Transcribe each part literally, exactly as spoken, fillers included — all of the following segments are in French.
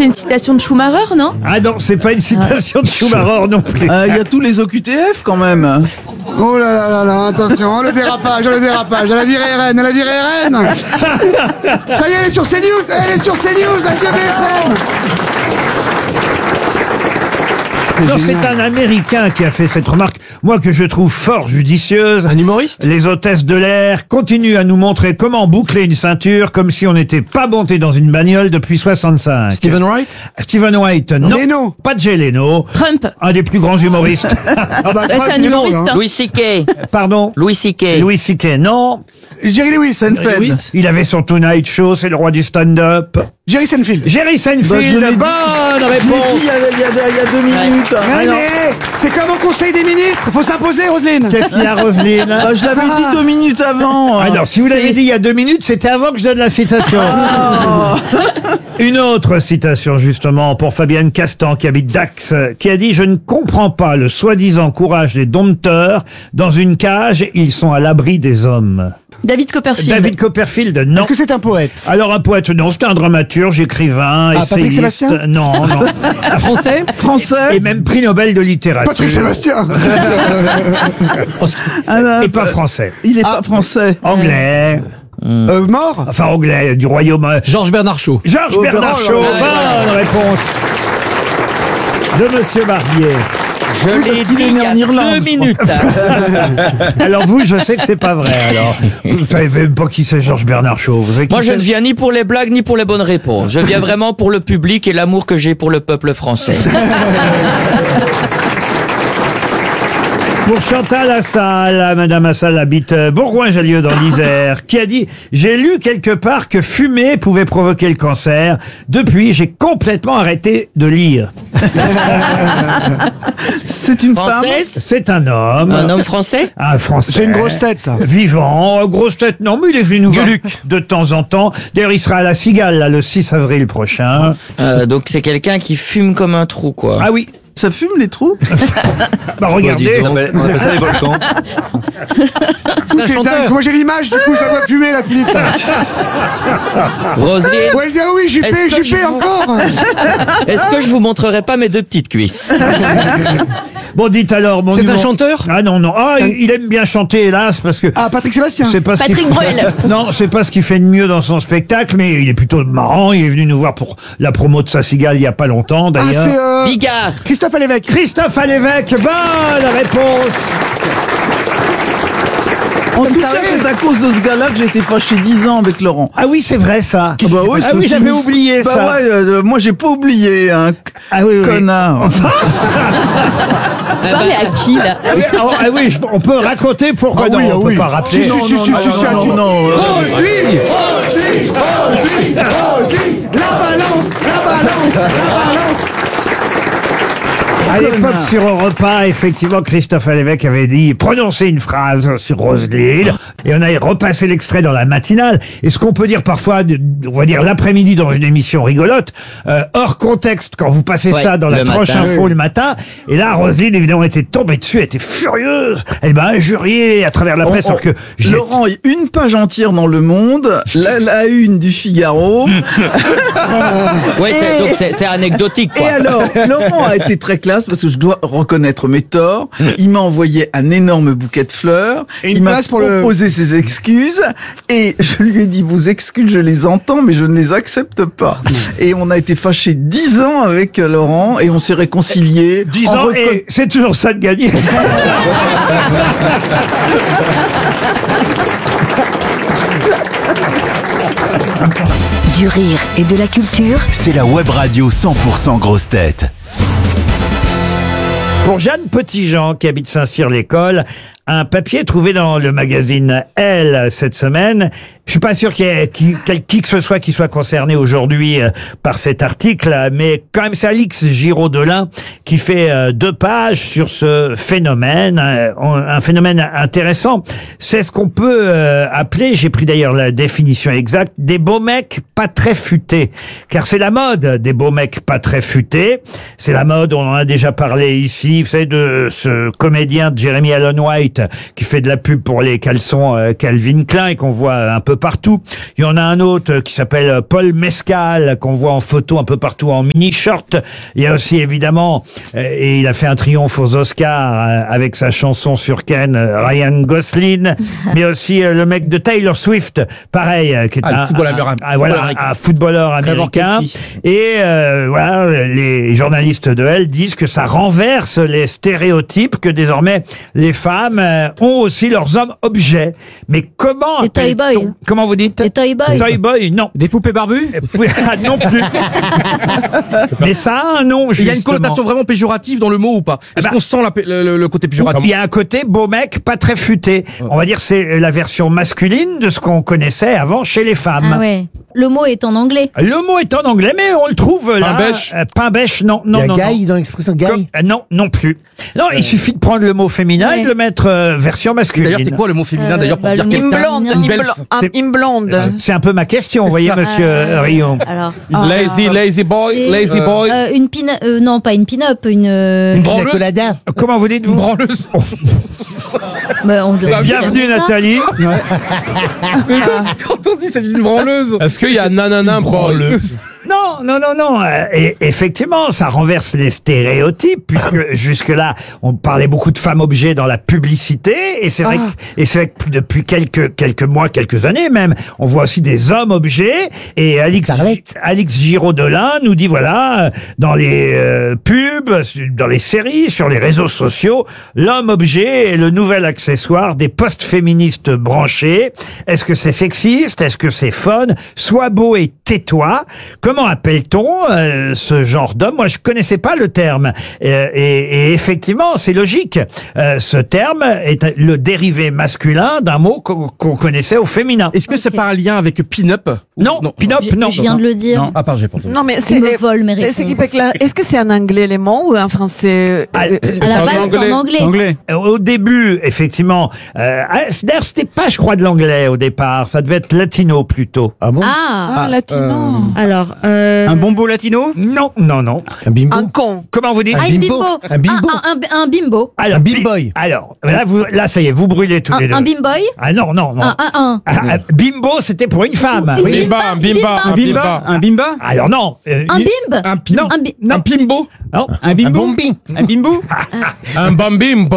c'est une citation de Schumacher, non? Ah non, c'est pas une citation de Schumacher non plus. Il euh, y a tous les O Q T F quand même. Oh là là là là, attention, le dérapage, le dérapage, elle a viré R N, elle a viré R N. Ça y est, elle est sur CNews, elle est sur CNews, adieu B F M. Non, c'est un Américain qui a fait cette remarque, moi que je trouve fort judicieuse. Un humoriste? Les hôtesses de l'air continuent à nous montrer comment boucler une ceinture comme si on n'était pas monté dans une bagnole depuis soixante-cinq. Stephen Wright? Stephen Wright, non. Leno. Pas Jay Leno. Trump. Un des plus grands humoristes. Ah bah, Bah, c'est un non, humoriste, hein. hein. Louis C K. Pardon? Louis C K. Louis C K, non. Jerry Lewis, Seinfeld. Lewis. Il avait son Tonight Show, c'est le roi du stand-up. Jerry Seinfeld. Jerry Bah, je Seinfeld, l'ai dit. bonne Je l'ai réponse. dit il y a, il y a- il y a deux minutes. Mais, Alors- mais c'est comme au Conseil des ministres, faut s'imposer, Roselyne. Qu'est-ce qu'il y a, Roselyne? Bah, je l'avais dit deux minutes avant. Alors, si vous l'avez dit il y a deux minutes, c'était avant que je donne la citation. Une autre citation, justement, pour Fabienne Castan, qui habite Dax, qui a dit « Je ne comprends pas le soi-disant courage des dompteurs. Dans une cage, ils sont à l'abri des hommes. David » Copperfield. David Copperfield, non. Est-ce que c'est un poète? Alors, un poète, non, c'est un dramaturge, écrivain, Ah, Patrick essayiste. Sébastien Non, non. Français? Français. Et même prix Nobel de littérature. Patrick Sébastien. Ah, non, Et pas euh, français. Il est Ah. pas français. Anglais. Euh, mort. Enfin, anglais, du royaume. Georges Bernard Shaw. Georges Oh, Bernard oh, Shaw, là, là, bonne réponse de Monsieur Barbier. Je parce l'ai qu'il dit est il né y a en Irlande. deux minutes. Alors vous, je sais que c'est pas vrai. Alors, vous savez même pas qui c'est Georges Bernard Shaw. Vous savez qui Moi, je c'est ne viens ni pour les blagues, ni pour les bonnes réponses. Je viens vraiment pour le public et l'amour que j'ai pour le peuple français. Pour Chantal Assal, Madame Assal habite euh, Bourgoin-Jallieu dans l'Isère, qui a dit « J'ai lu quelque part que fumer pouvait provoquer le cancer. Depuis, j'ai complètement arrêté de lire. C'est une femme. Française? » C'est un homme. Un homme français? Un Français. C'est une grosse tête, ça. Vivant, euh, grosse tête, non, mais il est venu nous voir de temps en temps. D'ailleurs, il sera à la Cigale, là, le six avril prochain. Euh, donc c'est quelqu'un qui fume comme un trou, quoi. Ah oui, Ça fume les trous. bah regardez. On appelle ça les volcans. C'est un chanteur. dingue. Moi j'ai l'image, du coup je la vois fumer la petite. Roselyne, Ou elle dit ah oui, Juppé, Est-ce que Juppé je vous- encore. est-ce que je vous montrerai pas mes deux petites cuisses? Bon, dites alors, mon C'est un humour- chanteur? Ah non, non. Ah, il il aime bien chanter, hélas, parce que... Ah, Patrick Sébastien. C'est pas ce qu'il Patrick fait- Bruel. Non, c'est pas ce qu'il fait de mieux dans son spectacle, mais il est plutôt marrant. Il est venu nous voir pour la promo de sa cigale il y a pas longtemps, Ah, d'ailleurs. c'est euh, Bigard. Christophe Alévèque. Christophe Alévèque, bonne réponse. En tout cas, taré. c'est à cause de ce gars-là que j'ai été fâché dix ans avec Laurent. Ah oui, c'est vrai, ça. Ah bah ouais, Ah c'est oui, aussi j'avais mis- oublié bah ça. ouais, euh, moi j'ai pas oublié, un Ah oui, oui. connard. Parlez à qui, là? Ah oui, ah, ah oui, je- on peut raconter pourquoi Ah non, oui, ah on peut oui. pas rappeler. Si, si, si, si, si, si, non, si. non, non, euh, Rosy, Rosy, Rosy, Rosy, la balance, la balance, la balance. À l'époque, sur Europe un, effectivement, Christophe Alévèque avait dit, prononcé une phrase sur Roselyne, et on a repassé l'extrait dans la matinale. Et ce qu'on peut dire parfois, de- on va dire l'après-midi dans une émission rigolote, euh, hors contexte, quand vous passez Ouais, ça dans la le tranche matin. info Oui. le matin, et là, Roselyne, évidemment, était tombée dessus, elle était furieuse, elle m'a injurié à travers la presse, on- alors que j'ai... Laurent, une page entière dans Le Monde, la, la une du Figaro. Ouais, c'est- Et- donc c'est c'est anecdotique, Et quoi. alors, Laurent a été très classe parce que je dois reconnaître mes torts. Il m'a envoyé un énorme bouquet de fleurs. Et une il m'a place pour le- proposé ses excuses. Et je lui ai dit, vos excuses, je les entends, mais je ne les accepte pas. Et on a été fâchés dix ans avec Laurent et on s'est réconciliés. dix en ans, recon- et c'est toujours ça de gagner. Du rire et de la culture. C'est la web radio cent pour cent grosse tête. Pour Jeanne Petitjean, qui habite Saint-Cyr-l'École, un papier trouvé dans le magazine Elle cette semaine. Je suis pas sûr qu'il y ait qui, quel- qui que ce soit qui soit concerné aujourd'hui euh, par cet article, mais quand même c'est Alix Giraud-Delin qui fait euh, deux pages sur ce phénomène, euh, un phénomène intéressant. C'est ce qu'on peut euh, appeler, j'ai pris d'ailleurs la définition exacte, des beaux mecs pas très futés. Car c'est la mode des beaux mecs pas très futés. C'est la mode, on en a déjà parlé ici, vous savez, de ce comédien de Jeremy Allen White White qui fait de la pub pour les caleçons euh, Calvin Klein et qu'on voit un peu partout. Il y en a un autre qui s'appelle Paul Mescal qu'on voit en photo un peu partout en mini-short. Il y a aussi évidemment, euh, et il a fait un triomphe aux Oscars euh, avec sa chanson sur Ken, euh, Ryan Gosling, mais aussi euh, le mec de Taylor Swift, pareil, euh, qui est Ah, le un, footballeur un- américain. un- voilà, Footballeur un footballeur américain. Kelsey. Et euh, voilà, les journalistes de Elle disent que ça renverse les stéréotypes, que désormais les femmes euh, ont aussi leurs hommes objets. Mais comment Les toy appelle-t-on- boys. Comment vous dites Les toy boys. Toy boy, non. Des poupées barbues? Ah, non plus. Mais ça a un nom, Il y a une justement. connotation vraiment péjorative dans le mot ou pas? Est-ce bah, qu'on sent la pé- le, le- le côté péjoratif? Il y a un côté beau mec, pas très futé. On va dire c'est la version masculine de ce qu'on connaissait avant chez les femmes. Ah ouais. Le mot est en anglais. Le mot est en anglais, mais on le trouve là. Pain-bêche. Euh, Pain-bêche, non, non, Il y a non. Guy non. dans l'expression Guy. Comme- euh, non, non plus. Non, il suffit de prendre le mot féminin Ouais. et de le mettre euh, version masculine. D'ailleurs, c'est quoi le mot féminin Euh, d'ailleurs pour bah, dire le quelqu'un? mot blonde, féminin. Une belle- C'est- une blonde. C'est- C'est un peu ma question, vous voyez, ça. monsieur Euh, Rio. Alors. Lazy, lazy boy, C'est- lazy boy. Euh, une pin euh, non, pas une pin-up, une. euh, Une La branleuse. colada. Comment vous dites, Une vous branleuse. bah, on dirait Bienvenue, Nathalie. Quand on dit c'est une branleuse. Est-ce qu'il y a nanana boy? Non, non, non, non. euh, Et effectivement, ça renverse les stéréotypes, puisque jusque-là, on parlait beaucoup de femmes objets dans la publicité, et c'est vrai, que, et c'est vrai que depuis quelques quelques mois, quelques années même, on voit aussi des hommes objets. Et Alix, Alix Giraud-Delin nous dit voilà, euh, dans les euh, pubs, dans les séries, sur les réseaux sociaux, l'homme objet est le nouvel accessoire des post-féministes branchés. Est-ce que c'est sexiste? Est-ce que c'est fun? Sois beau et tais-toi. Comment appelle-t-on euh, ce genre d'homme? Moi, je connaissais pas le terme. Euh, et, et effectivement, c'est logique. Euh, ce terme est le dérivé masculin d'un mot qu'on qu'on connaissait au féminin. Est-ce que c'est pas un lien avec pin-up? Non, pin-up, Je, non. je viens de le dire. Ah, pardon, j'ai pas entendu. Non, mais Il c'est. me vole mes C'est qui réponses. fait que là- Est-ce que c'est en anglais les mots ou en français? Ah, Euh, À la En base, c'est anglais. en anglais. Anglais. Euh, Au début, effectivement, euh, ah, d'ailleurs, c'était pas, je crois, de l'anglais au départ. Ça devait être latino plutôt. Ah bon? Ah. Ah, latino. Alors. Euh... Un bombo latino? Non, non, non. Un bimbo. Un con. Comment vous dites? Ah, Un une bimbo. bimbo. Un bimbo. Un, un- un bimbo. Alors, un bi- bimboy. Alors, là, vous, là, ça y est, vous brûlez tous les Un, deux. un bimboy. Ah non, non, non. Un, un, un. Ah, ah, bimbo, c'était pour une femme. Une Bimba, un bimba, un bimba. Un bimba? Alors non. euh, Un il- bimbe. Un pim- Non, Un bi- non, Un pimbo? non. Un Un bimbo? bombi. Un bimbo? Un bambimbo.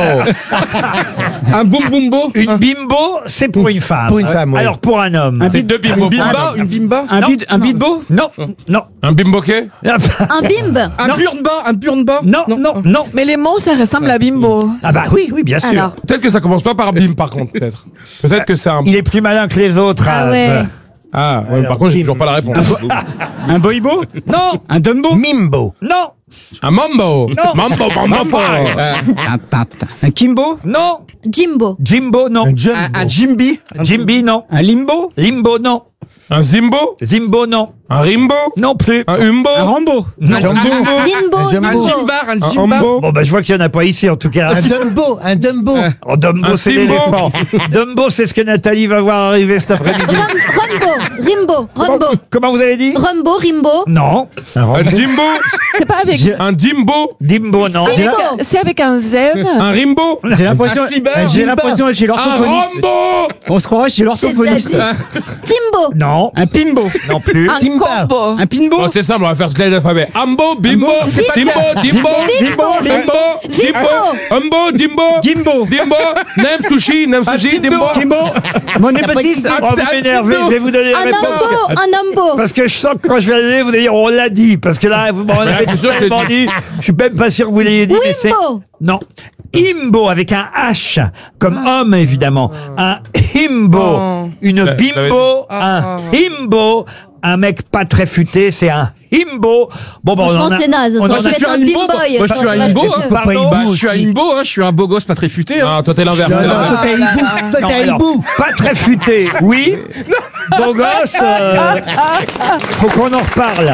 Un boum boumbo? Une bimbo, c'est pour une femme. Pour une femme, oui. Alors pour un homme. C'est deux bimbos. Une bimba? Une bimba? Un Non. bid, un bidbo? Non, non. Un bimboquet? Un bimbe. Un burnba? Un burnba? Non, non, non. Mais les mots, ça ressemble à bimbo. Ah bah oui, oui, bien sûr. Alors. Peut-être que ça commence pas par bim, par contre, peut-être. Peut-être que c'est un. Il est plus malin que les autres. Ah Raph. ouais. Ah, ouais, par contre, j'ai toujours pas la réponse. Un boibo? Non, Un dumbo? Mimbo. non, Un mambo. Non. Mambo, mambo, five. Un kimbo? non. Jimbo. Jimbo, non. Un jumbo. Un, un jimbi? Jimby, non. Un limbo? Limbo, non. Un zimbo. Zimbo, non. Un rimbo. Non plus. Un umbo. Un rambo? Non. Jumbo. Dimbo. Un jumbo. Un Dimbo. jimbar? Un Un jimbar? umbo. Bon bah je vois qu'il y en a pas ici en tout cas. Un dumbo. Un dumbo. Oh, Dumbo, Un c'est Simbo. l'éléphant. Dumbo, c'est ce que Nathalie va voir arriver cet après-midi. Rum- Rumbo. Rimbo. Rumbo. Comment vous avez dit? Rumbo. Rimbo. Non. Un Un rambo. dimbo. C'est pas avec. Un dimbo. Dimbo, non. Dimbo. C'est avec un Z. Un rimbo. J'ai l'impression, Un j'ai jimbar. l'impression d'être chez Un l'orthophoniste. rambo. On se croirait chez J'ai déjà l'orthophoniste. dit. Timbo. Non. Un pimbo? Non plus. Un Timba. combo. Un pinbo? Oh, c'est simple, on va faire toute l'alphabet. Ambo, bimbo, dimbo, dimbo, Dimbo, dimbo, dimbo, umbo, dimbo, Gimbo? dimbo, nem sushi, nem sushi, dimbo. Kimbo? Mon époussis? Oh, vous m'énervez, je vais vous donner la Un réponse. ambo. Un ambo. Parce que je sens que quand je vais aller, vous allez dire on l'a dit. Parce que là, vous m'en avez c'est sûr que tellement je l'ai dit. Je suis même pas sûr que vous l'ayez dit. Mais c'est... Wimbo. Non. Imbo avec un H. Comme homme, évidemment. Un himbo. Une Ça- ça veut bimbo. Un himbo. Un mec pas très futé, c'est un himbo. Bon, bon, on Franchement, en a- c'est naze. on Ça en aurait a- pu être un imbo, bimboy. moi, je suis un imbo, hein. Pardon. Bah, je suis un imbo, hein, je suis un beau gosse pas très futé. Hein. Ah, toi t'es l'inverse. Non, non, toi t'as hibou. Toi Non, t'as alors, hibou. pas très futé, oui. Beau gosse, euh, faut qu'on en reparle.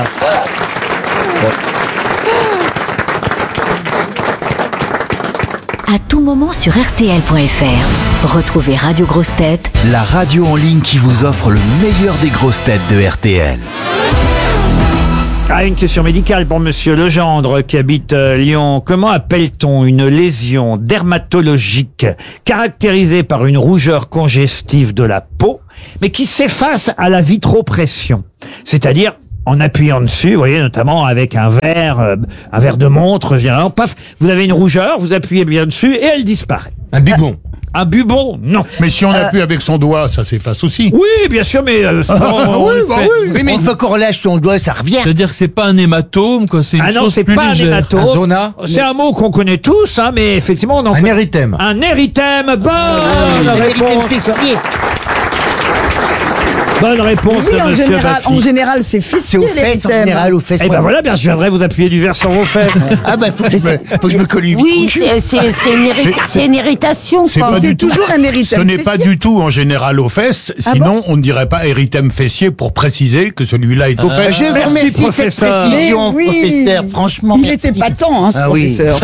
À tout moment sur R T L point F R. Retrouvez Radio Grosses Têtes La radio en ligne qui vous offre le meilleur des grosses têtes de R T L. Ah, une question médicale pour Monsieur Legendre qui habite euh, Lyon. Comment appelle-t-on une lésion dermatologique caractérisée par une rougeur congestive de la peau, mais qui s'efface à la vitropression? C'est-à-dire en appuyant dessus, vous voyez, notamment avec un verre, euh, un verre de montre, généralement, paf, vous avez une rougeur, vous appuyez bien dessus et elle disparaît. Un bubon. Un bubon, non. Mais si on appuie avec son doigt, ça s'efface aussi. Oui, bien sûr, mais euh, souvent, on oui, le bah fait. oui. Oui, mais une fois qu'on relâche son doigt, ça revient. C'est-à-dire que c'est pas un hématome, quoi. C'est une Ah non, chose c'est plus pas un légère. hématome. zona. C'est un mot qu'on connaît tous, hein, mais effectivement, on en Un connaît- érythème. Un érythème. Bonne réponse. Bonne réponse Oui, de en Monsieur général, Baffi. en général, c'est C'est fessier, aux fesses, en l'érythème. général, aux fesses. Eh ben voilà, bien, je viendrai vous appuyer du verre sur vos fesses. Ah bah, faut que, je me, faut que je me colle une Oui, couche. c'est c'est- c'est une, irrita- C'est- c'est une irritation. C'est quoi. pas C'est du tout- toujours un érythème. Ce n'est pas fessier. du tout en général aux fesses, Ah sinon on ne dirait pas érythème fessier pour préciser que celui-là est aux fesses. Je vous Merci, remercie de cette professeur. précision, Mais oui, professeur. Franchement, Il merci. était patent, hein, ce Ah oui. professeur.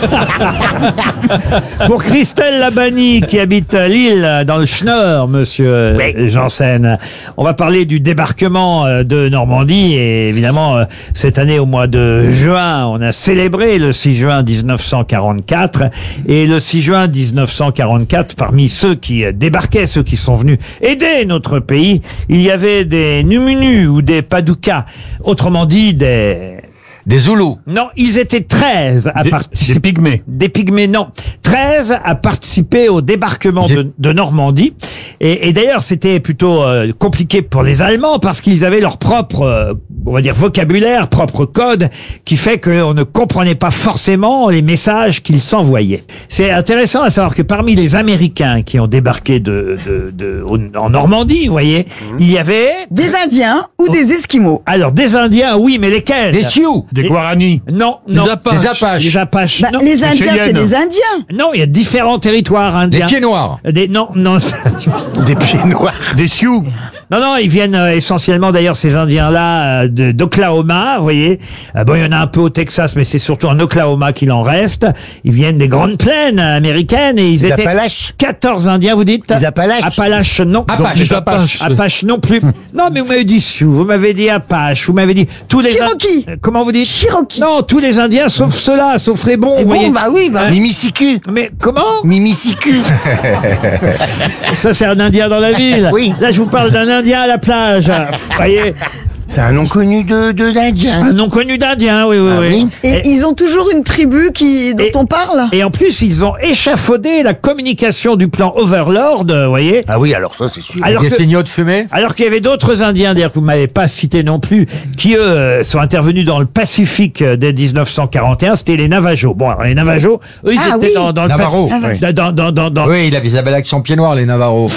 Pour Christelle Labani, qui habite à Lille, dans le Schnorr, monsieur euh, Janssen. On va parler du débarquement euh, de Normandie. Et évidemment, euh, cette année, au mois de juin, on a célébré le six juin mille neuf cent quarante-quatre. Et le six juin mille neuf cent quarante-quatre, parmi ceux qui euh, débarquaient, ceux qui sont venus aider notre pays, il y avait des Numunus ou des Padoukas. Autrement dit, des... Des Zoulous. Non, ils étaient treize à Des, participer. des pygmées. Des pygmées, non. treize à participer au débarquement J'ai- de, de Normandie. Et, et d'ailleurs, c'était plutôt euh, compliqué pour les Allemands parce qu'ils avaient leur propre, euh, on va dire, vocabulaire, propre code, qui fait qu'on ne comprenait pas forcément les messages qu'ils s'envoyaient. C'est intéressant à savoir que parmi les Américains qui ont débarqué de, de, de, au- en Normandie, vous voyez, il y avait... Des Indiens ou des Esquimaux. Alors, des Indiens, oui, mais lesquels? Des Sioux. Des Et- Guaranis. Non, Des non. Apaches. Des Apaches. Les Apaches, Bah, non. les Indiens, c'est Cheyennes. des Indiens. Non, il y a différents territoires Des indiens. pieds noirs. Des, non, non. Des pieds noirs. Des Sioux. Non, non, ils viennent euh, essentiellement, d'ailleurs, ces Indiens-là, euh, de- d'Oklahoma, vous voyez. Euh, bon, il y en a un peu au Texas, mais c'est surtout en Oklahoma qu'il en reste. Ils viennent des grandes plaines américaines et ils Les étaient Appalaches. quatorze Indiens, vous dites? Les Appalaches. Appalaches, non. Apaches. les Apaches. Apaches non plus. Non, mais vous m'avez dit Sioux, vous m'avez dit Apaches, vous m'avez dit tous les... Cherokee. Euh, Comment vous dites? Cherokee. Non, tous les Indiens, sauf ceux-là, sauf les bons, Et vous bon, voyez. bah oui, bah. Mimicicu. Mais comment? Mimicicu. Ça, c'est un Indien dans la ville. Oui. Là, je vous parle d'un Indien à la plage. Vous voyez? C'est un nom connu de, de d'Indien. Un nom connu d'Indien, oui, oui, Ah oui. oui. Et, Et, ils ont toujours une tribu qui, dont Et- on parle. et en plus, ils ont échafaudé la communication du plan Overlord, vous voyez? Ah oui, alors ça, c'est sûr. Alors Des que- signaux de fumée. Alors qu'il y avait d'autres Indiens, d'ailleurs, que vous m'avez pas cité non plus, qui, eux, euh, sont intervenus dans le Pacifique euh, dès mille neuf cent quarante et un, c'était les Navajos. Bon, alors, les Navajos, eux, ils Ah étaient oui. dans, dans le Navarro. Pacifique. Ah Dans, dans, dans, dans, Oui, il avait, ils avaient l'accent pied noir, les Navarros.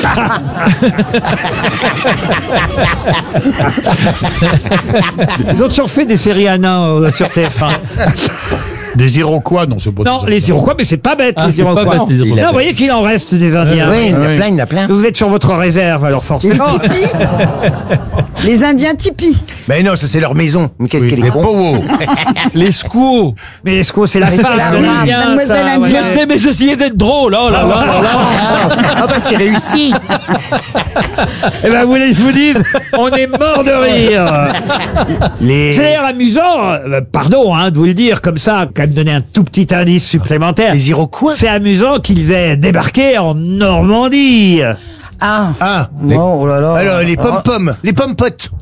Ils ont toujours fait des séries à nains euh, sur T F un. Des Iroquois, non, c'est pas Non, des les Iroquois, mais c'est pas bête, Ah, les c'est pas Iroquois. bête, les Iroquois. Non, vous voyez qu'il en reste des Indiens. Oui, il y en a oui. plein, il y en a plein. Vous êtes sur votre réserve, alors Les forcément. tipis. Les Indiens tipis. Mais non, ça, c'est leur maison. Mais qu'est-ce Oui, qu'elle est Les con. Powos. Les Squaws. Mais Esco, c'est la c'est femme la de femme, l'Indien. mademoiselle ça, indienne. voilà. Je sais, mais j'essayais d'être drôle. Oh là là là là. Ah bah, c'est réussi. Eh ben, vous voulez que je vous dise, on est mort de rire. Les, C'est d'ailleurs amusant, euh, pardon hein, de vous le dire comme ça, quand même donner un tout petit indice supplémentaire. les Iroquois. C'est amusant qu'ils aient débarqué en Normandie. Ah. Ah. Oh là là. Alors, les pom-pom. Les pom-potes.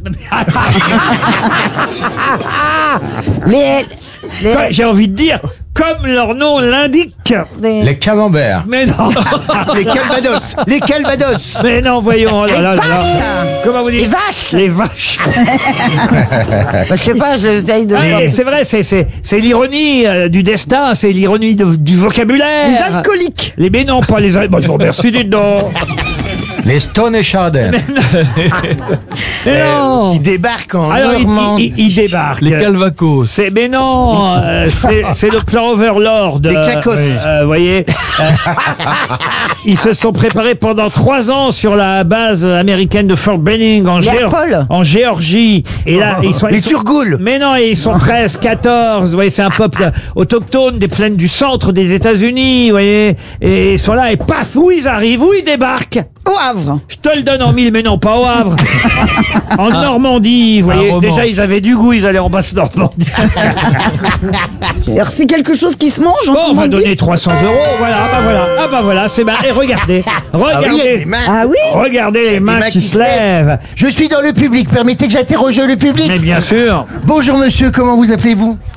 Les, les, Quoi, j'ai envie de dire, comme leur nom l'indique. les- Les camemberts. Mais non, Les calvados. Les calvados. mais non, voyons. Oh là là là là. Comment vous dites? Les vaches. Les vaches. Bah, je sais pas, j'essaye de. Ah, et c'est vrai, c'est c'est c'est l'ironie euh, du destin, c'est l'ironie de- du vocabulaire. Les alcooliques. Les mais non, pas les. al- Bon, je vous remercie, dites donc. Les Stone et Chardin. Mais non. Qui débarquent en Alors, il, Normandie. il- il débarque. Les Calvacos. C'est mais non, euh, c'est c'est le plan Overlord. Les euh, Cacos. euh, Vous voyez, euh, ils se sont préparés pendant trois ans sur la base américaine de Fort Benning en, Les Géor- Apolles. en Géorgie. Et là, ils sont Les ils sont- Turgoules. Mais non, ils sont treize, quatorze. Vous voyez, c'est un peuple autochtone des plaines du centre des États-Unis. Vous voyez, et ils sont là et paf, où ils arrivent, où ils débarquent. Au Havre. Je te le donne en mille, mais non, pas au Havre. En Normandie, vous Un voyez. roman. Déjà, ils avaient du goût, ils allaient en Basse-Normandie. Alors c'est quelque chose qui se mange en Bon, on va Normandie donner trois cents euros. Voilà, ah bah voilà, ah bah voilà, c'est marrant. Et regardez, regardez, Ah oui. regardez les mains mains qui qui se se lèvent. Je suis dans le public, permettez que j'interroge le public. Mais bien sûr. Bonjour monsieur, comment vous appelez-vous?